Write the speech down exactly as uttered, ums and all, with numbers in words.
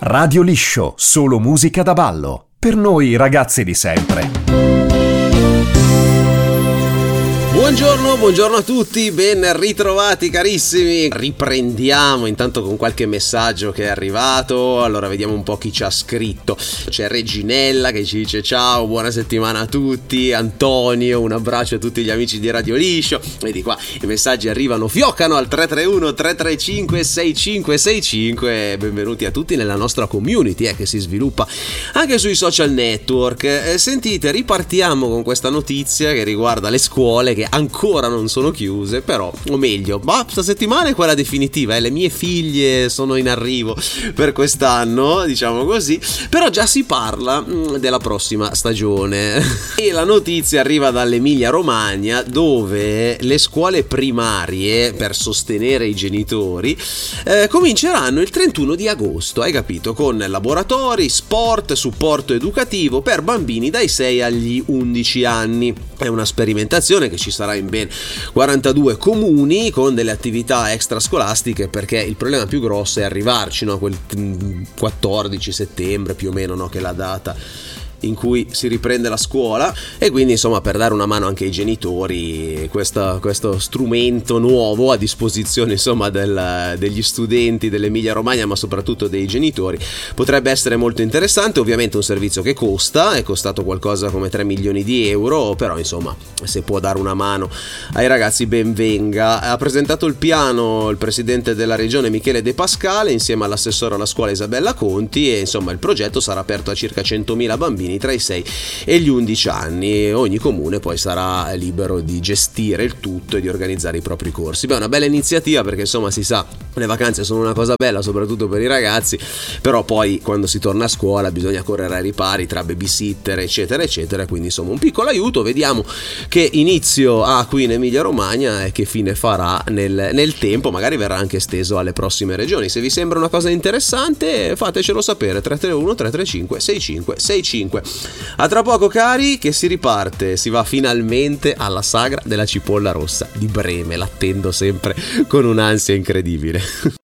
Radio Liscio, solo musica da ballo. Per noi ragazzi di sempre. Buongiorno, buongiorno a tutti, ben ritrovati carissimi. Riprendiamo intanto con qualche messaggio che è arrivato. Allora vediamo un po' chi ci ha scritto. C'è Reginella che ci dice ciao, buona settimana a tutti. Antonio, un abbraccio a tutti gli amici di Radio Liscio. Vedi qua, i messaggi arrivano, fioccano al tre tre uno tre tre cinque sei cinque sei cinque. Benvenuti a tutti nella nostra community eh, che si sviluppa anche sui social network. eh, Sentite, ripartiamo con questa notizia che riguarda le scuole che ancora non sono chiuse, però, o meglio, ma questa settimana è quella definitiva, eh? Le mie figlie sono in arrivo per quest'anno, diciamo così, però già si parla mh, della prossima stagione e la notizia arriva dall'Emilia Romagna, dove le scuole primarie, per sostenere i genitori, eh, cominceranno il trentuno di agosto, hai capito, con laboratori, sport, supporto educativo per bambini dai sei agli undici anni. È una sperimentazione che ci sarà in ben quarantadue comuni con delle attività extrascolastiche, perché il problema più grosso è arrivarci, no? Quel quattordici settembre più o meno, no? Che è la data in cui si riprende la scuola, e quindi insomma per dare una mano anche ai genitori questa, questo strumento nuovo a disposizione insomma del, degli studenti dell'Emilia Romagna, ma soprattutto dei genitori, potrebbe essere molto interessante. Ovviamente un servizio che costa, è costato qualcosa come tre milioni di euro, però insomma se può dare una mano ai ragazzi ben venga. Ha presentato il piano il presidente della regione Michele De Pascale insieme all'assessore alla scuola Isabella Conti, e insomma il progetto sarà aperto a circa centomila bambini tra i sei e gli undici anni. Ogni comune poi sarà libero di gestire il tutto e di organizzare i propri corsi. Beh, è una bella iniziativa, perché insomma si sa, le vacanze sono una cosa bella soprattutto per i ragazzi, però poi quando si torna a scuola bisogna correre ai ripari tra babysitter eccetera eccetera, quindi insomma un piccolo aiuto. Vediamo che inizio ha qui in Emilia Romagna e che fine farà nel, nel tempo, magari verrà anche esteso alle prossime regioni. Se vi sembra una cosa interessante fatecelo sapere, tre tre uno tre tre cinque sei cinque sei cinque. A tra poco cari, che si riparte, si va finalmente alla sagra della cipolla rossa di Breme, l'attendo sempre con un'ansia incredibile.